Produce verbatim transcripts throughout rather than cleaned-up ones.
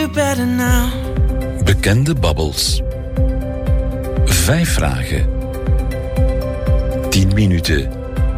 Bekende babbels. Vijf vragen. Tien minuten.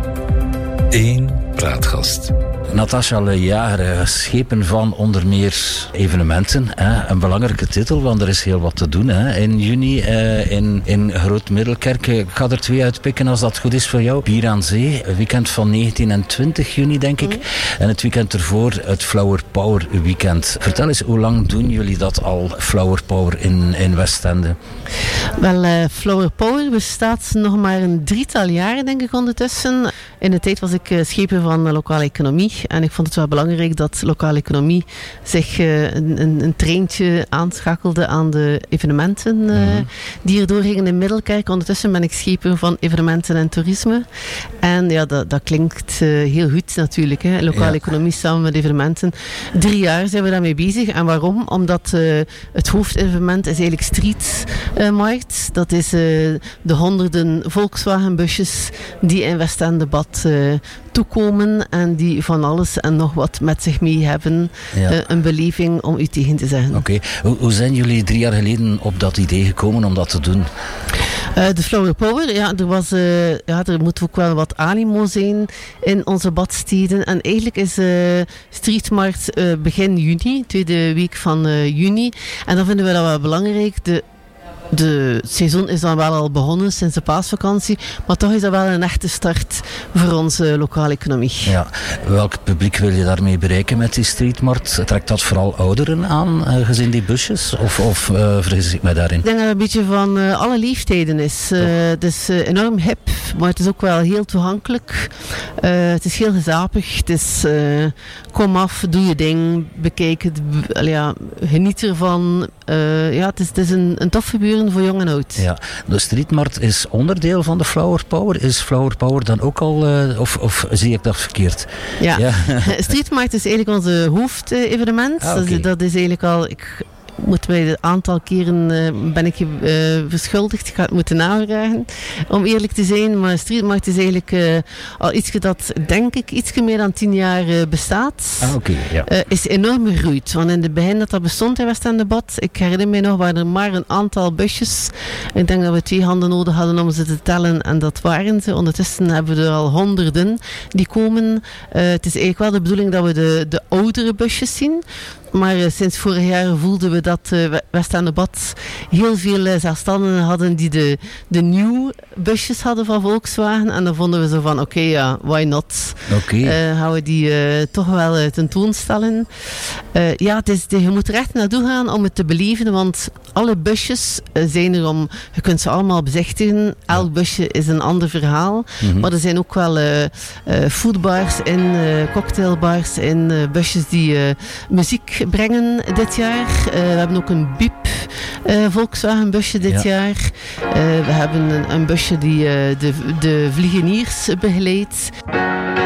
Eén praatgast. Natascha Lejager, schepen van onder meer evenementen. Hè. Een belangrijke titel, want er is heel wat te doen. Hè. In juni eh, in, in Groot-Middelkerk. Ik ga er twee uitpikken als dat goed is voor jou. Bier aan Zee, een weekend van negentien en twintig juni, denk ik. Mm. En het weekend ervoor het Flower Power weekend. Vertel eens, hoe lang doen jullie dat al, Flower Power in, in Westende? Wel, uh, Flower Power bestaat nog maar een drietal jaren, denk ik, ondertussen. In de tijd was ik uh, schepen van uh, lokale economie. En ik vond het wel belangrijk dat lokale economie zich uh, een, een, een treintje aanschakelde aan de evenementen uh, mm-hmm. die er doorgingen in Middelkerk. Ondertussen ben ik schepen van evenementen en toerisme. En ja, dat, dat klinkt uh, heel goed natuurlijk. Hè. Lokale ja. economie samen met evenementen. Drie jaar zijn we daarmee bezig. En waarom? Omdat uh, het hoofdevenement is eigenlijk Streetmarkt. Uh, dat is uh, de honderden Volkswagenbusjes die in Westende-Bad uh, toekomen en die van alles en nog wat met zich mee hebben. Ja. Uh, een beleving om u tegen te zeggen. Oké. Okay. Hoe, hoe zijn jullie drie jaar geleden op dat idee gekomen om dat te doen? Uh, de Flower Power, ja, er was, uh, ja, er moet ook wel wat animo zijn in onze badsteden. En eigenlijk is uh, Streetmarkt uh, begin juni, tweede week van uh, juni. En dan vinden we dat wel belangrijk. De De seizoen is dan wel al begonnen sinds de paasvakantie, maar toch is dat wel een echte start voor onze lokale economie. Ja. Welk publiek wil je daarmee bereiken met die streetmarkt? Trekt dat vooral ouderen aan, uh, gezien die busjes? Of, of uh, vergis ik mij daarin? Ik denk dat het een beetje van uh, alle leeftijden is. Uh, het is uh, enorm hip, maar het is ook wel heel toegankelijk. Uh, het is heel gezapig. Het is uh, kom af, doe je ding, bekijk het, uh, ja, geniet ervan. Uh, ja, het is, het is een, een toffe buurt voor jong en oud. Ja, de streetmarkt is onderdeel van de Flower Power. Is Flower Power dan ook al, uh, of, of zie ik dat verkeerd? Ja, ja. Streetmarkt is eigenlijk onze hoofdevenement. Ah, okay. dat, dat is eigenlijk al... Ik, moet mij een aantal keren uh, ben ik uh, verschuldigd. Ik ga het moeten navragen, om eerlijk te zijn. Maar Streetmarkt is eigenlijk uh, al iets dat, denk ik, iets meer dan tien jaar uh, bestaat. Ah, okay, ja. uh, is enorm gegroeid. Want in het begin dat dat bestond in Westende-Bad, ik herinner me nog, waren er maar een aantal busjes. Ik denk dat we twee handen nodig hadden om ze te tellen. En dat waren ze. Ondertussen hebben we er al honderden die komen. Uh, het is eigenlijk wel de bedoeling dat we de, de oudere busjes zien. Maar uh, sinds vorig jaar voelden we dat uh, Westende-Bad heel veel uh, zelfstandigen hadden die de, de nieuwe busjes hadden van Volkswagen. En dan vonden we zo van, oké, okay, ja, why not? Okay. Uh, gaan we die uh, toch wel uh, tentoonstellen. Uh, ja, het is, je moet er echt naartoe gaan om het te beleven, want alle busjes uh, zijn er om, je kunt ze allemaal bezichtigen. Elk ja. busje is een ander verhaal. Mm-hmm. Maar er zijn ook wel uh, uh, foodbars in, uh, cocktailbars in, uh, busjes die uh, muziek brengen dit jaar. Uh, we hebben ook een Biep uh, Volkswagen busje dit ja. jaar. Uh, we hebben een, een busje die uh, de, de vliegeniers begeleidt.